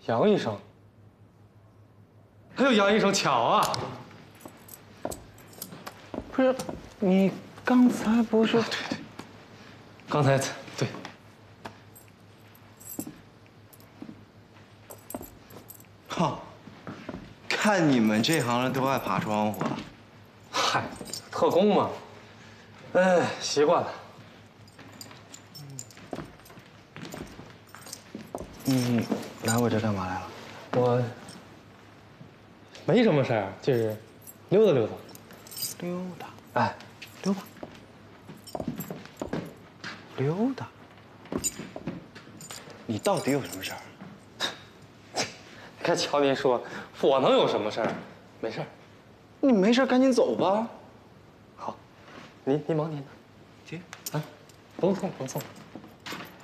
杨医生，还有杨医生巧啊！不是，你刚才不是？对，刚才对。 哈，看你们这行的都爱爬窗户啊！ 嗨，特工嘛，哎，习惯了。 你来我这干嘛来了？ 我没什么事儿，就是溜达溜达。 溜达。 哎， 溜达。溜达。你到底有什么事儿？ 你看瞧您说，我能有什么事儿？没事儿。 你没事赶紧走吧。 好，您忙您的。 行， 啊，甭送。